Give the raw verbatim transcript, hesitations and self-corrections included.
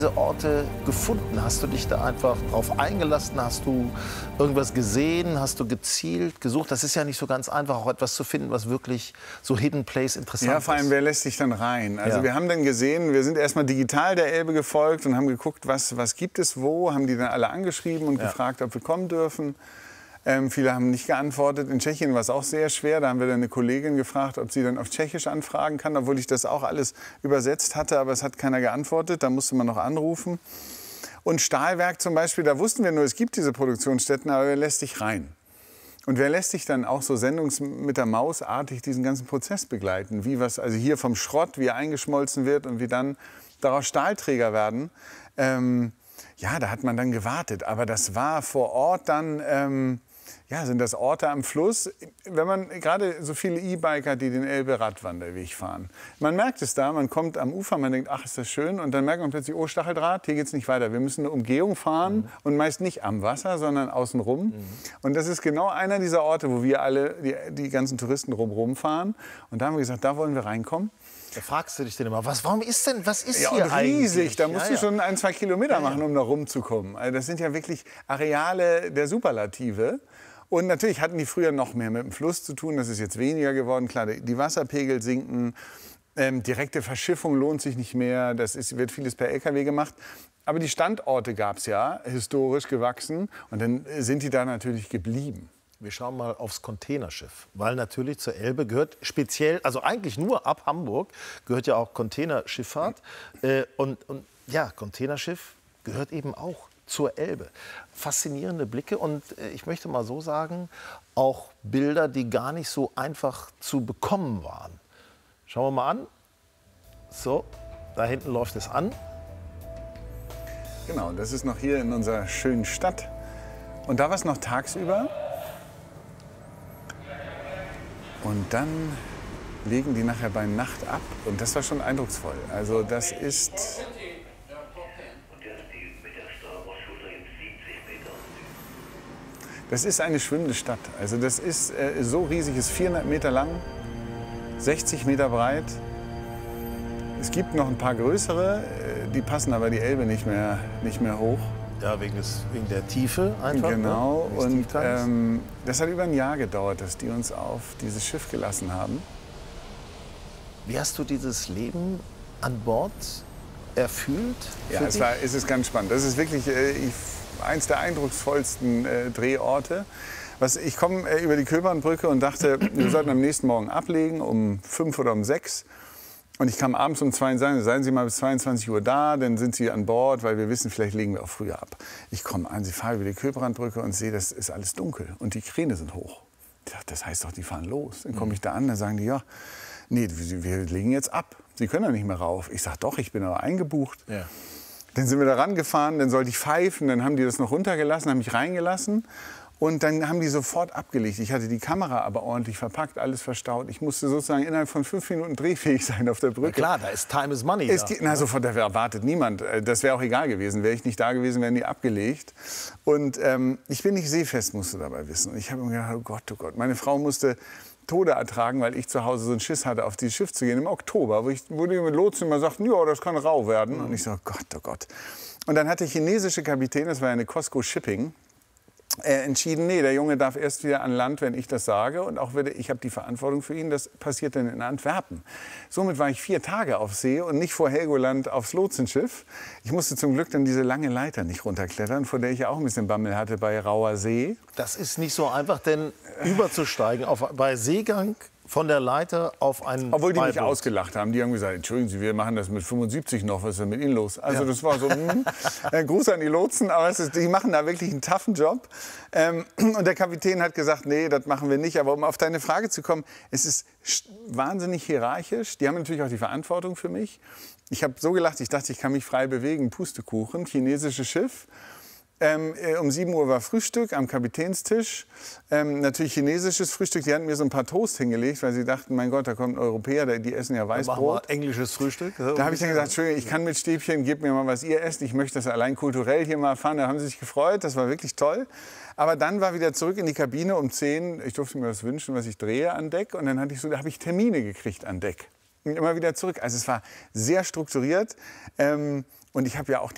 diese Orte gefunden? Hast du dich da einfach drauf eingelassen? Hast du irgendwas gesehen? Hast du gezielt gesucht? Das ist ja nicht so ganz einfach, auch etwas zu finden, was wirklich so Hidden Place interessant ist. Ja, vor allem, wer lässt sich dann rein? Also Ja. wir haben dann gesehen, wir sind erstmal digital der Elbe gefolgt und haben geguckt, was, was gibt es wo, haben die dann alle angeschrieben und Ja. gefragt, ob wir kommen dürfen. Ähm, viele haben nicht geantwortet. In Tschechien war es auch sehr schwer. Da haben wir dann eine Kollegin gefragt, ob sie dann auf Tschechisch anfragen kann, obwohl ich das auch alles übersetzt hatte, aber es hat keiner geantwortet. Da musste man noch anrufen. Und Stahlwerk zum Beispiel, da wussten wir nur, es gibt diese Produktionsstätten, aber wer lässt sich rein? Und wer lässt sich dann auch so sendungs mit der Maus artig diesen ganzen Prozess begleiten? Wie was, also hier vom Schrott, wie er eingeschmolzen wird und wie dann daraus Stahlträger werden. Ähm, ja, da hat man dann gewartet. Aber das war vor Ort dann, ähm, ja, sind das Orte am Fluss. Wenn man gerade so viele E-Biker, die den Elbe-Radwanderweg fahren. Man merkt es da, man kommt am Ufer, man denkt, ach, ist das schön. Und dann merkt man plötzlich, oh, Stacheldraht, hier geht's nicht weiter. Wir müssen eine Umgehung fahren mhm. und meist nicht am Wasser, sondern außenrum. Mhm. Und das ist genau einer dieser Orte, wo wir alle, die, die ganzen Touristen rumrum fahren. Und da haben wir gesagt, da wollen wir reinkommen. Da fragst du dich denn immer, was, warum ist denn, was ist ja, hier und riesig, eigentlich? da musst ja, du ja. schon ein, zwei Kilometer Ja, ja. machen, um da rumzukommen. Also das sind ja wirklich Areale der Superlative. Und natürlich hatten die früher noch mehr mit dem Fluss zu tun, das ist jetzt weniger geworden. Klar, die Wasserpegel sinken, ähm, direkte Verschiffung lohnt sich nicht mehr, das ist, wird vieles per L K W gemacht. Aber die Standorte gab es ja, historisch gewachsen, und dann sind die da natürlich geblieben. Wir schauen mal aufs Containerschiff, weil natürlich zur Elbe gehört speziell, also eigentlich nur ab Hamburg, gehört ja auch Containerschifffahrt. Äh, und, und ja, Containerschiff gehört eben auch zur Elbe. Faszinierende Blicke und äh, ich möchte mal so sagen, auch Bilder, die gar nicht so einfach zu bekommen waren. Schauen wir mal an. So, da hinten läuft es an. Genau, das ist noch hier in unserer schönen Stadt. Und da war es noch tagsüber. Und dann legen die nachher bei Nacht ab. Und das war schon eindrucksvoll. Also das ist... Das ist eine schwimmende Stadt. Also das ist äh, so riesig, ist vierhundert Meter lang, sechzig Meter breit. Es gibt noch ein paar größere, äh, die passen aber die Elbe nicht mehr, nicht mehr hoch. Ja, wegen, des, wegen der Tiefe einfach. Genau, ne? und ähm, das hat über ein Jahr gedauert, dass die uns auf dieses Schiff gelassen haben. Wie hast du dieses Leben an Bord erfüllt? Ja, es, war, es ist ganz spannend. Das ist wirklich äh, ich, eins der eindrucksvollsten äh, Drehorte. Was, ich komme äh, über die Köbernbrücke und dachte, wir sollten am nächsten Morgen ablegen, um fünf oder um sechs. Und ich kam abends um zwei und sagte, seien Sie mal bis zweiundzwanzig Uhr da, dann sind Sie an Bord, weil wir wissen, vielleicht legen wir auch früher ab. Ich komme an, Sie fahren über die Köbrandbrücke und sehe, das ist alles dunkel und die Kräne sind hoch. Ich dachte, das heißt doch, die fahren los. Dann komme ich da an, dann sagen die, ja, nee, wir legen jetzt ab. Sie können ja nicht mehr rauf. Ich sage, doch, ich bin aber eingebucht. Ja. Dann sind wir da rangefahren, dann sollte ich pfeifen, dann haben die das noch runtergelassen, haben mich reingelassen. Und dann haben die sofort abgelegt. Ich hatte die Kamera aber ordentlich verpackt, alles verstaut. Ich musste sozusagen innerhalb von fünf Minuten drehfähig sein auf der Brücke. Na klar, da ist Time is Money. Es, da. na, sofort, da erwartet niemand. Das wäre auch egal gewesen. Wäre ich nicht da gewesen, wären die abgelegt. Und ähm, ich bin nicht seefest, musst du dabei wissen. Und ich habe mir gedacht, oh Gott, oh Gott. Meine Frau musste Tode ertragen, weil ich zu Hause so einen Schiss hatte, auf dieses Schiff zu gehen im Oktober, wo, ich, wo die mit Lotsen immer sagten, ja, das kann rau werden. Mhm. Und ich so, oh Gott, oh Gott. Und dann hat der chinesische Kapitän, das war eine Cosco Shipping, Äh, entschieden, nee, der Junge darf erst wieder an Land, wenn ich das sage. Und auch würde, ich habe die Verantwortung für ihn, das passiert dann in Antwerpen. Somit war ich vier Tage auf See und nicht vor Helgoland aufs Lotsenschiff. Ich musste zum Glück dann diese lange Leiter nicht runterklettern, vor der ich ja auch ein bisschen Bammel hatte bei rauer See. Das ist nicht so einfach, denn überzusteigen auf, bei Seegang von der Leiter auf einen Obwohl die mich Beiboot. ausgelacht haben. Die haben gesagt, entschuldigen Sie, wir machen das mit fünfundsiebzig noch, was ist denn mit Ihnen los? Also ja. Das war so, mh, äh, Gruß an die Lotsen, aber es ist, die machen da wirklich einen toughen Job. Ähm, und der Kapitän hat gesagt, nee, das machen wir nicht. Aber um auf deine Frage zu kommen, es ist wahnsinnig hierarchisch. Die haben natürlich auch die Verantwortung für mich. Ich habe so gelacht, ich dachte, ich kann mich frei bewegen. Pustekuchen, chinesisches Schiff. Ähm, um sieben Uhr war Frühstück am Kapitänstisch. Ähm, natürlich chinesisches Frühstück. Die hatten mir so ein paar Toast hingelegt, weil sie dachten, mein Gott, da kommt ein Europäer, die essen ja Weißbrot. Englisches Frühstück. Da habe ich dann gesagt, Entschuldigung, ich kann mit Stäbchen, gebt mir mal, was ihr esst. Ich möchte das allein kulturell hier mal erfahren. Da haben sie sich gefreut, das war wirklich toll. Aber dann war wieder zurück in die Kabine um zehn. Ich durfte mir das wünschen, was ich drehe an Deck. Und dann hatte ich so, da habe ich Termine gekriegt an Deck. Und immer wieder zurück. Also es war sehr strukturiert. Ähm, und ich habe ja auch die